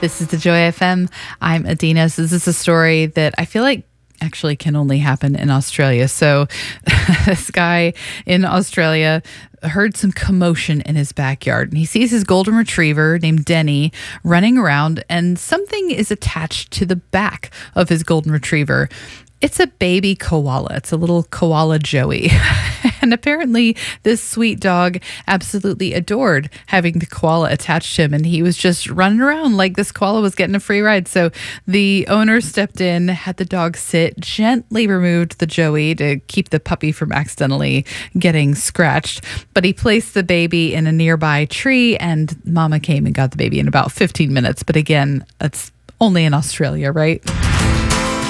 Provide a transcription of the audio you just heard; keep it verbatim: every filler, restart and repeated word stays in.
This is the Joy F M. I'm Adina. So this is a story that I feel like actually can only happen in Australia. So this guy in Australia heard some commotion in his backyard, and he sees his golden retriever named Denny running around, and something is attached to the back of his golden retriever. It's a baby koala. It's a little koala Joey. And apparently this sweet dog absolutely adored having the koala attached to him. And he was just running around like this koala was getting a free ride. So the owner stepped in, had the dog sit, gently removed the Joey to keep the puppy from accidentally getting scratched. But he placed the baby in a nearby tree, and mama came and got the baby in about fifteen minutes. But again, it's only in Australia, right?